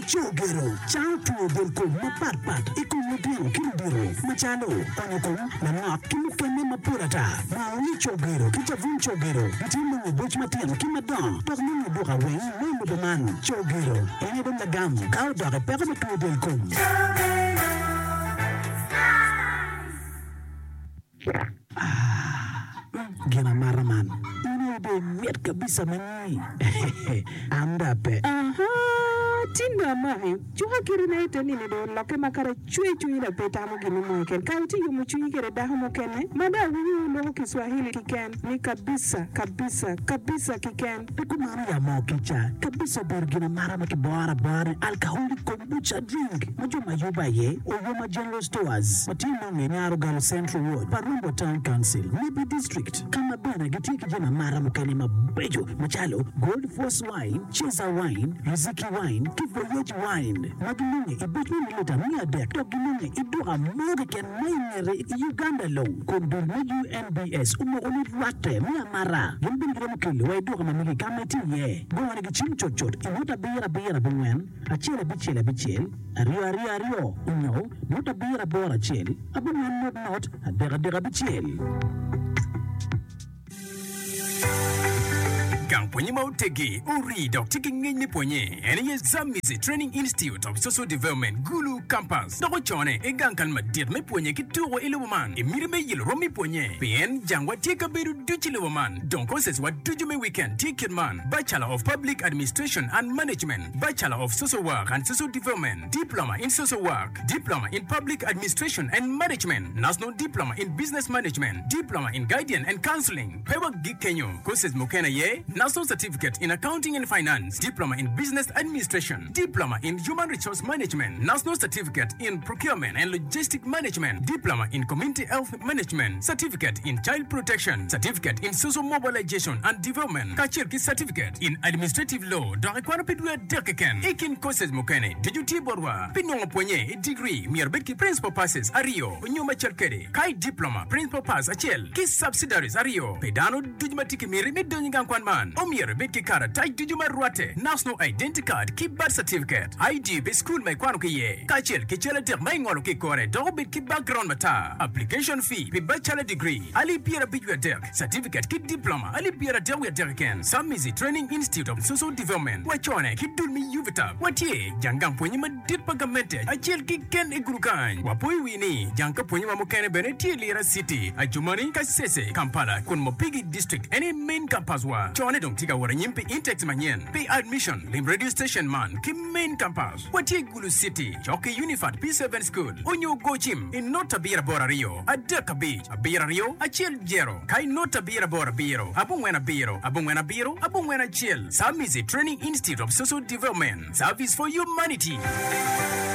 Chogero, Chantu del Kum, Mapat, Ekumutian, Kimbiro, Machalo, Onokum, Nanok, Kimukane Mapurata, Maui Chogero, Kitavun Chogero, Timu, Buchmatian, Kimadon, Tormunu Buraway, Muduman, Chogero, Enidon Lagam, Kauda, Permatu del Kum. Gina Maraman, ini be miat kabisa mani. Anda pe. Tinda mahi, chuha kiri na ite nini do loke makara chui na peta mo gini mo ken. Kauti yumu chui kere daho mo kene. Mada huyu loho Kiswahili kiken. Ni kabisa kiken. Kumara ya mo kicha, kabisa bergina mara makibara bare alcoholic kombucha drink. Majo mayuba ye, Oyoma General Stores. Matino ngenyaro Galo Central Ward, Parumbo Town Council, Nibi District. Kama bana gitiki jina mara mukani mabejo. Machalo, Gold Force Wine, Cheza Wine, Riziki Wine, Kivoyage Wine. Magilunge, ibetni nilota mia dek. Togilunge, idua Morgan Mainere, Uganda Low. Kondul na UNBS, umo rate, mia mara. Gimbin gromukili, wa idua mamili kameti ye. Gwana gichim chochot, iwota bira bungwen. Achele bichel. Ario, unyo. Nota bira bora chel. Abungwen not, adega bichel. Gang ponye mautegi uri dok tiki ngeni ponye ene ye Zambezi Training Institute of Social Development Gulu Campus doko chone e gang kan madir me ponye ki tuwo ile woman e mire me yil romi ponye pien jangwa tika beru duchi le woman don courses wa duju me weekend ticket man Bachelor of Public Administration and Management, Bachelor of Social Work and Social Development, Diploma in Social Work, Diploma in Public Administration and Management, National Diploma in Business Management, Diploma in Guidance and Counseling, Pewa Gikenyo, courses mokena ye National Certificate in Accounting and Finance, Diploma in Business Administration, Diploma in Human Resource Management, National Certificate in Procurement and Logistic Management, Diploma in Community Health Management, Certificate in Child Protection, Certificate in Social Mobilization and Development, Kachirki Certificate in Administrative Law, Darekwana Pidwe Dekeken, Ekin Courses Mokene, Dejuti Borwa, Pinong Ponye, Degree, Mirbeki Principal Passes, Ario, Nyuma Chalkere, Kai Diploma, Principal Pass, Achel, Kiss Subsidiaries, Ario, Pedano, Dujumatiki Miri, Midonigan Kwanman, Omir Betki Kara, Tai Dujuma Ruate, National Identity Card, Keep Birth Certificate, ID, Be School My Kwanuki, Kachel, Kichela Dek, Mangolo Kikore, Dobit Keep Background Mata, Application Fee, Be Bachelor Degree, Ali Piera Bidwe Dek, Certificate, Keep Diploma, Ali Piera Dewe Derken, Samizi Training Institute of Social Development, Wachone, Kidulmi Uvita, Watie, Jangang Ponyima Ditpagamente, Achel Kiken Igrukan, Wapui Wini, Janka Ponyima Mokane Beneti Lira City, Ajumani, Kasese, Kampala, Kunmopigi District, any main campus wa, Chone Dong Tiga Waranyimpi Intex Manyen, Pay Admission, Lim Radio Station Man, Kim Main Campus, Watie Gulu City, Choke Unified P7 School, Onyo Gochim, in Nota Bira Bora Rio, Adeka Beach, Abira Rio, Achel Jero, Kai Nota Bira Bora Biro, Abungwena Biro, Abungwena Chill, Samizi Training Institute of Social Development, Service for Humanity.